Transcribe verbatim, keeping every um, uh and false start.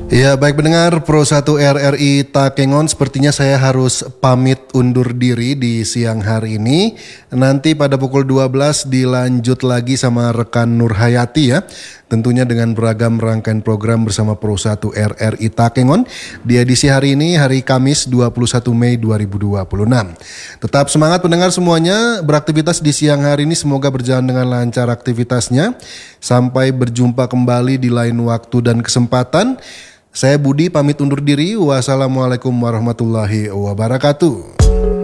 Ya, baik pendengar Pro satu R R I Takengon, sepertinya saya harus pamit undur diri di siang hari ini. Nanti pada pukul dua belas dilanjut lagi sama rekan Nur Hayati ya. Tentunya dengan beragam rangkaian program bersama Pro satu R R I Takengon di edisi hari ini, hari Kamis dua puluh satu Mei dua ribu dua puluh enam. Tetap semangat pendengar semuanya, beraktivitas di siang hari ini semoga berjalan dengan lancar aktivitasnya. Sampai berjumpa kembali di lain waktu dan kesempatan. Saya Budi pamit undur diri. Wassalamualaikum warahmatullahi wabarakatuh.